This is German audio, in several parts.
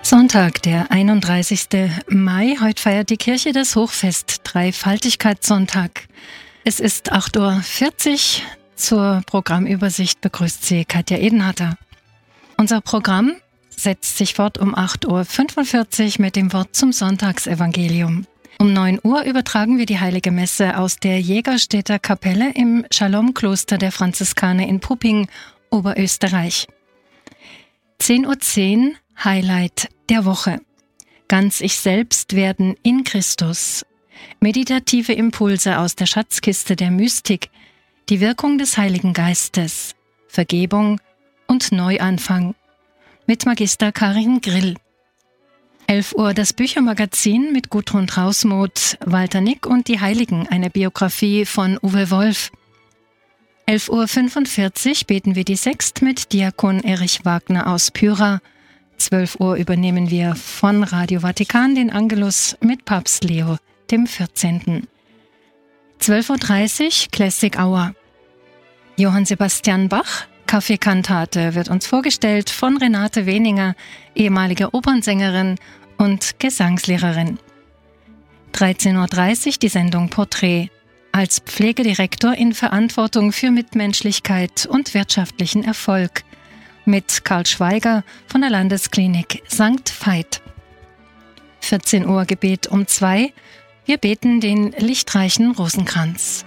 Sonntag, der 31. Mai. Heute feiert die Kirche das Hochfest Dreifaltigkeitssonntag. Es ist 8:40 Uhr. Zur Programmübersicht begrüßt sie Katja Edenhatter. Unser Programm setzt sich fort um 8:45 Uhr mit dem Wort zum Sonntagsevangelium. Um 9 Uhr übertragen wir die Heilige Messe aus der Jägerstädter Kapelle im Shalom-Kloster der Franziskaner in Pupping, Oberösterreich. 10:10 Uhr Highlight der Woche. Ganz ich selbst werden in Christus. Meditative Impulse aus der Schatzkiste der Mystik, die Wirkung des Heiligen Geistes, Vergebung und Neuanfang. Mit Magister Karin Grill. 11 Uhr das Büchermagazin mit Gudrun Trausmuth, Walter Nick und die Heiligen, eine Biografie von Uwe Wolf. 11:45 Uhr beten wir die Sext mit Diakon Erich Wagner aus Pyra. 12 Uhr übernehmen wir von Radio Vatikan den Angelus mit Papst Leo dem 14. 12:30 Uhr Classic Hour. Johann Sebastian Bach, Kaffeekantate, wird uns vorgestellt von Renate Weninger, ehemalige Opernsängerin und Gesangslehrerin. 13:30 Uhr die Sendung Porträt. Als Pflegedirektor in Verantwortung für Mitmenschlichkeit und wirtschaftlichen Erfolg. Mit Karl Schweiger von der Landesklinik St. Veit. 14 Uhr Gebet um 2. Wir beten den lichtreichen Rosenkranz.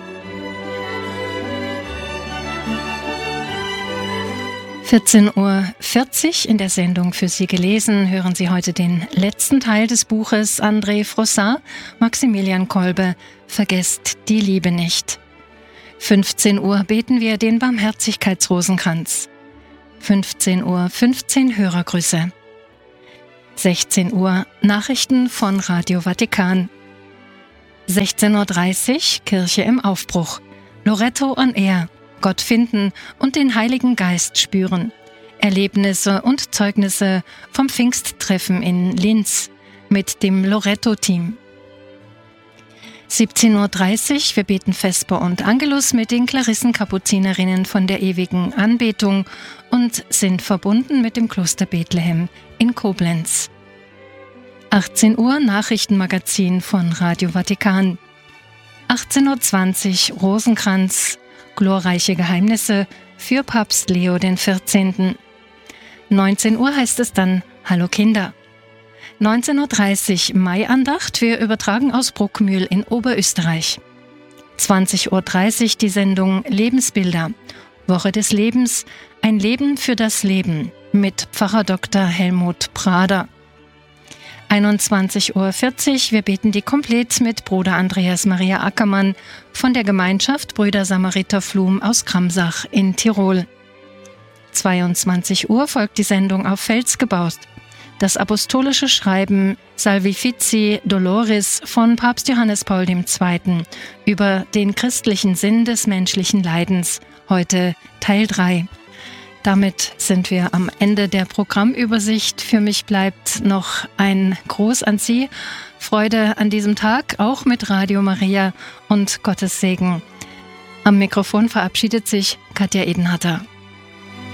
14:40 Uhr in der Sendung für Sie gelesen hören Sie heute den letzten Teil des Buches André Frossard, Maximilian Kolbe, Vergesst die Liebe nicht. 15 Uhr beten wir den Barmherzigkeitsrosenkranz. 15:15 Uhr Hörergrüße. 16 Uhr Nachrichten von Radio Vatikan. 16:30 Uhr Kirche im Aufbruch. Loretto on Air. Gott finden und den Heiligen Geist spüren. Erlebnisse und Zeugnisse vom Pfingsttreffen in Linz mit dem Loretto-Team. 17:30 Uhr wir beten Vesper und Angelus mit den Klarissenkapuzinerinnen von der ewigen Anbetung und sind verbunden mit dem Kloster Bethlehem in Koblenz. 18 Uhr Nachrichtenmagazin von Radio Vatikan. 18:20 Uhr Rosenkranz, glorreiche Geheimnisse für Papst Leo den 14. 19 Uhr heißt es dann Hallo Kinder. 19:30 Uhr Maiandacht, wir übertragen aus Bruckmühl in Oberösterreich. 20:30 Uhr die Sendung Lebensbilder, Woche des Lebens, ein Leben für das Leben mit Pfarrer Dr. Helmut Prader. 21:40 Uhr wir beten die Komplett mit Bruder Andreas Maria Ackermann von der Gemeinschaft Brüder Samariter Flum aus Kramsach in Tirol. 22 Uhr folgt die Sendung auf Fels gebaut. Das apostolische Schreiben Salvifici Doloris von Papst Johannes Paul II. Über den christlichen Sinn des menschlichen Leidens. Heute Teil 3. Damit sind wir am Ende der Programmübersicht. Für mich bleibt noch ein Gruß an Sie. Freude an diesem Tag, auch mit Radio Maria und Gottes Segen. Am Mikrofon verabschiedet sich Katja Edenhatter.